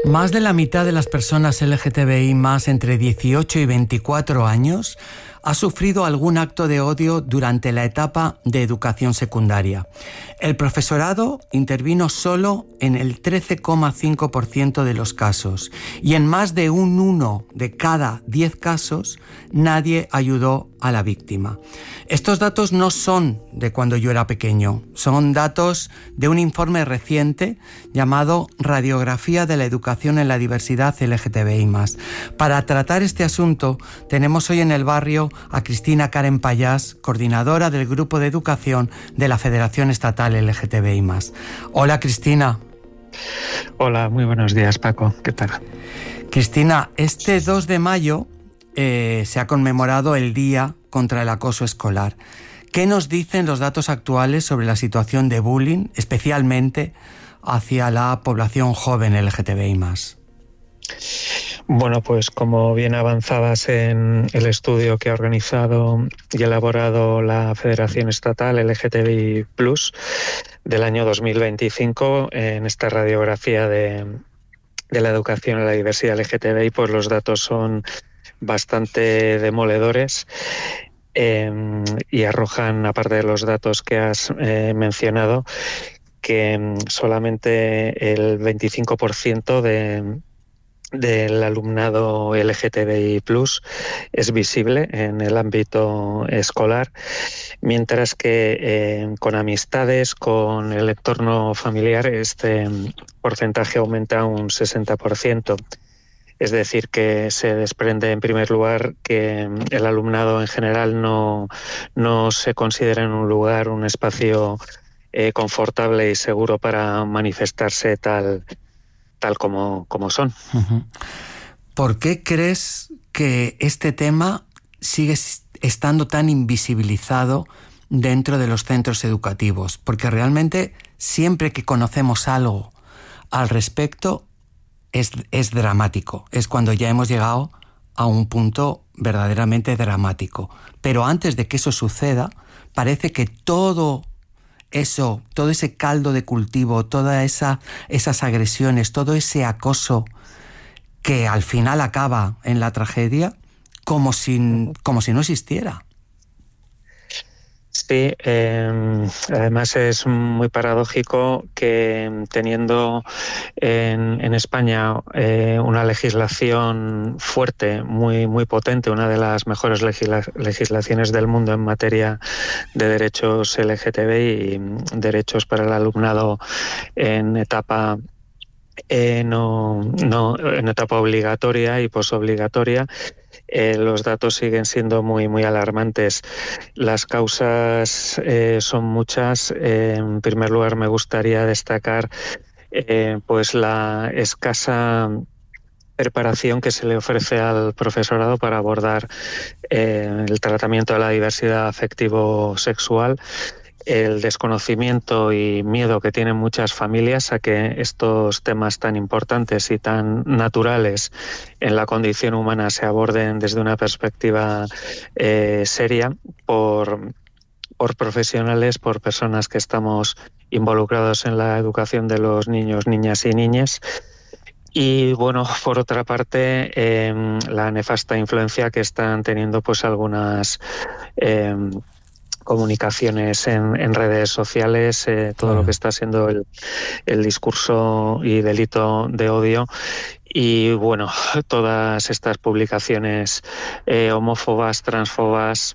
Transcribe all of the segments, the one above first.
Más de la mitad de las personas LGTBI más entre 18 y 24 años ha sufrido algún acto de odio durante la etapa de educación secundaria. El profesorado intervino solo en el 13,5% de los casos y en más de 1 de cada 10 casos nadie ayudó a la víctima. Estos datos no son de cuando yo era pequeño, son datos de un informe reciente llamado Radiografía de la Educación en la Diversidad LGTBI+. Para tratar este asunto tenemos hoy en el barrio a Cristina Karen Payás, coordinadora del Grupo de Educación de la Federación Estatal LGTBI+. Hola, Cristina. Hola, muy buenos días, Paco. ¿Qué tal? Cristina, este 2 de mayo se ha conmemorado el Día contra el Acoso Escolar. ¿Qué nos dicen los datos actuales sobre la situación de bullying, especialmente hacia la población joven LGTBI+? Bueno, pues como bien avanzabas en el estudio que ha organizado y elaborado la Federación Estatal LGTBI Plus del año 2025, en esta radiografía de la educación en la diversidad LGTBI, pues los datos son bastante demoledores y arrojan, aparte de los datos que has mencionado, que solamente el 25% del alumnado LGTBI+ es visible en el ámbito escolar, mientras que con amistades, con el entorno familiar, este porcentaje aumenta un 60%. Es decir, que se desprende en primer lugar que el alumnado en general no se considera en un lugar, un espacio confortable y seguro para manifestarse tal como son. Uh-huh. ¿Por qué crees que este tema sigue estando tan invisibilizado dentro de los centros educativos? Porque realmente siempre que conocemos algo al respecto es dramático. Es cuando ya hemos llegado a un punto verdaderamente dramático. Pero antes de que eso suceda, parece que todo ese caldo de cultivo, todas esas agresiones, todo ese acoso que al final acaba en la tragedia, como si no existiera. Sí, además es muy paradójico que teniendo en España una legislación fuerte, muy potente, una de las mejores legislaciones del mundo en materia de derechos LGTBI y derechos para el alumnado en etapa en etapa obligatoria y posobligatoria, los datos siguen siendo muy alarmantes. Las causas son muchas. En primer lugar, me gustaría destacar pues la escasa preparación que se le ofrece al profesorado para abordar el tratamiento de la diversidad afectivo-sexual, el desconocimiento y miedo que tienen muchas familias a que estos temas tan importantes y tan naturales en la condición humana se aborden desde una perspectiva seria por profesionales, por personas que estamos involucrados en la educación de los niños, niñas y niñas. Y bueno, por otra parte, la nefasta influencia que están teniendo pues algunas comunicaciones en redes sociales, todo lo que está siendo el discurso y delito de odio. Y bueno, todas estas publicaciones homófobas, transfobas,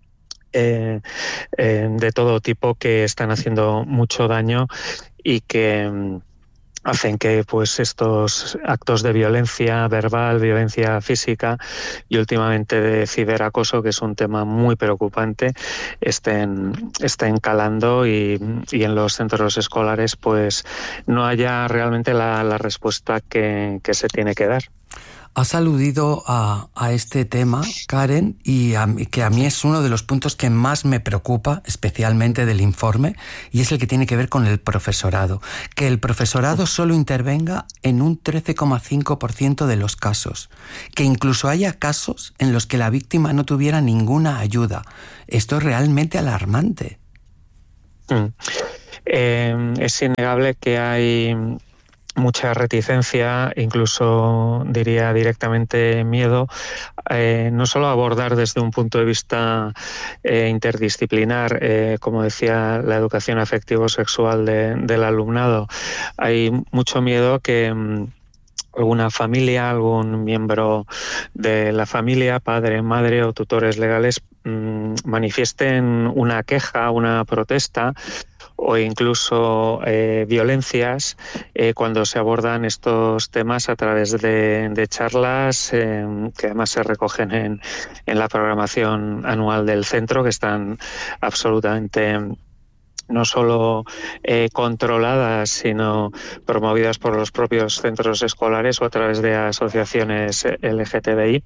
de todo tipo, que están haciendo mucho daño y que hacen que pues estos actos de violencia verbal, violencia física y últimamente de ciberacoso, que es un tema muy preocupante, estén calando y en los centros escolares pues no haya realmente la respuesta que se tiene que dar. Has aludido a este tema, Karen, y que a mí es uno de los puntos que más me preocupa, especialmente del informe, y es el que tiene que ver con el profesorado. Que el profesorado solo intervenga en un 13,5% de los casos. Que incluso haya casos en los que la víctima no tuviera ninguna ayuda. Esto es realmente alarmante. Es innegable que hay mucha reticencia, incluso diría directamente miedo, no solo abordar desde un punto de vista interdisciplinar, como decía, la educación afectivo-sexual del alumnado. Hay mucho miedo que alguna familia, algún miembro de la familia, padre, madre o tutores legales, manifiesten una queja, una protesta o incluso violencias cuando se abordan estos temas a través de charlas que además se recogen en la programación anual del centro, que están absolutamente no solo controladas, sino promovidas por los propios centros escolares o a través de asociaciones LGTBI.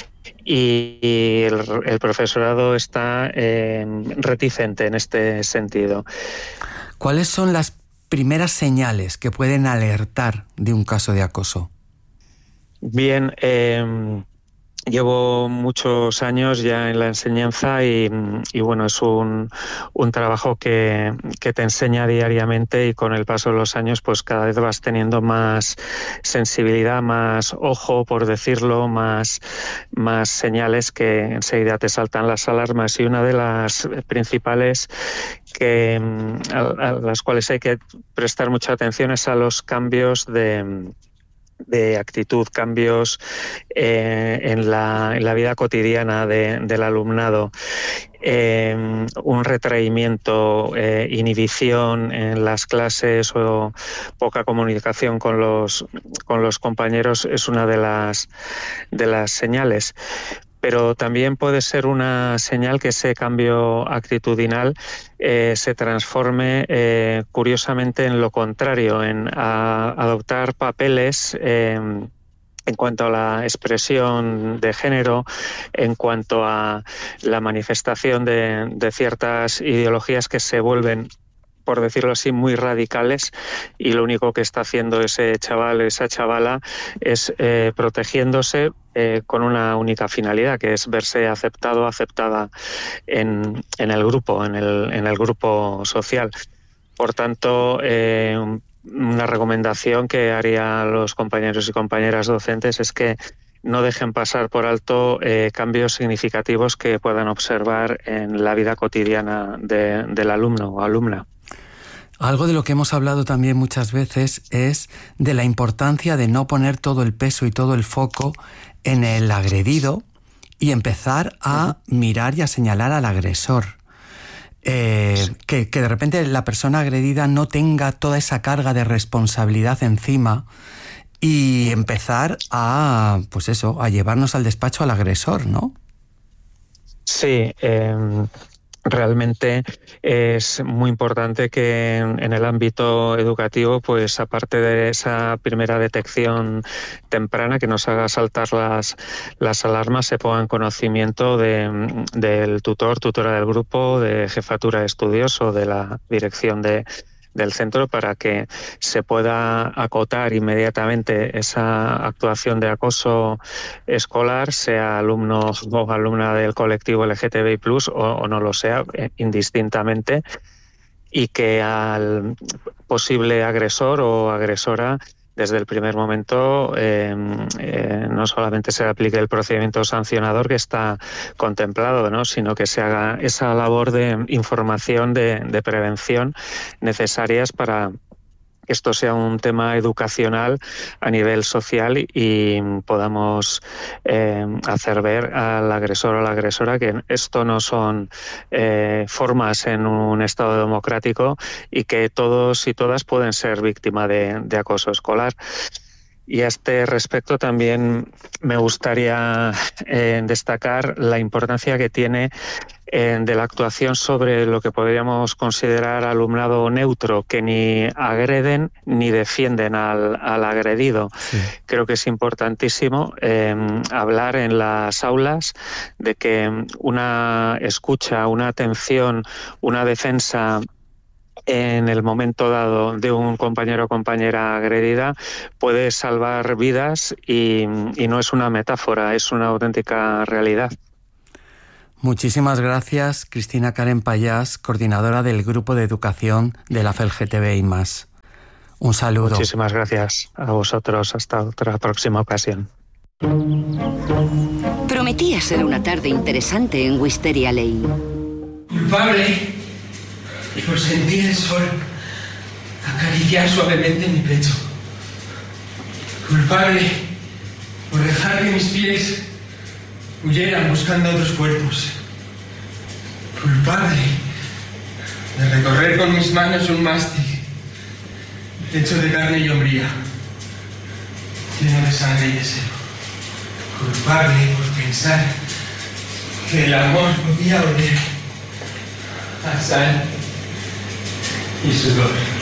Y el profesorado está reticente en este sentido. ¿Cuáles son las primeras señales que pueden alertar de un caso de acoso? Bien, llevo muchos años ya en la enseñanza y bueno, es un trabajo que te enseña diariamente, y con el paso de los años pues cada vez vas teniendo más sensibilidad, más ojo, por decirlo, más señales que enseguida te saltan las alarmas, y una de las principales a las cuales hay que prestar mucha atención es a los cambios de actitud, cambios en la vida cotidiana del alumnado, un retraimiento, inhibición en las clases o poca comunicación con los compañeros es una de las señales. Pero también puede ser una señal que ese cambio actitudinal se transforme curiosamente en lo contrario, en adoptar papeles en cuanto a la expresión de género, en cuanto a la manifestación de ciertas ideologías que se vuelven, por decirlo así, muy radicales, y lo único que está haciendo ese chaval, esa chavala, es protegiéndose con una única finalidad, que es verse aceptado, aceptada en el grupo, en el grupo social. Por tanto, una recomendación que haría a los compañeros y compañeras docentes es que no dejen pasar por alto cambios significativos que puedan observar en la vida cotidiana del alumno o alumna. Algo de lo que hemos hablado también muchas veces es de la importancia de no poner todo el peso y todo el foco en el agredido y empezar a mirar y a señalar al agresor. Que de repente la persona agredida no tenga toda esa carga de responsabilidad encima y empezar a, pues eso, a llevarnos al despacho al agresor, ¿no? Sí, realmente es muy importante que en el ámbito educativo, pues aparte de esa primera detección temprana que nos haga saltar las alarmas, se ponga en conocimiento del tutor, tutora del grupo, de jefatura de estudios o de la dirección del centro, para que se pueda acotar inmediatamente esa actuación de acoso escolar, sea alumno o alumna del colectivo LGTBI+, o no lo sea, indistintamente, y que al posible agresor o agresora, desde el primer momento, no solamente se aplique el procedimiento sancionador que está contemplado, ¿no?, sino que se haga esa labor de información, de prevención necesarias para que esto sea un tema educacional a nivel social y podamos hacer ver al agresor o a la agresora que esto no son formas en un Estado democrático y que todos y todas pueden ser víctimas de acoso escolar. Y a este respecto también me gustaría destacar la importancia que tiene de la actuación sobre lo que podríamos considerar alumnado neutro, que ni agreden ni defienden al agredido. Sí. Creo que es importantísimo hablar en las aulas de que una escucha, una atención, una defensa en el momento dado de un compañero o compañera agredida puede salvar vidas y no es una metáfora, es una auténtica realidad. Muchísimas gracias, Cristina Karen Payás, coordinadora del Grupo de Educación de la FELGTBI+. Un saludo. Muchísimas gracias a vosotros. Hasta otra próxima ocasión. Prometía ser una tarde interesante en Wisteria Lane. Culpable por sentir el sol acariciar suavemente mi pecho. Culpable por dejar que mis pies huyeran buscando otros cuerpos. Culpable de recorrer con mis manos un mástil hecho de carne y hombría, lleno de sangre y deseo. Culpable por pensar que el amor podía oler a sal y sudor.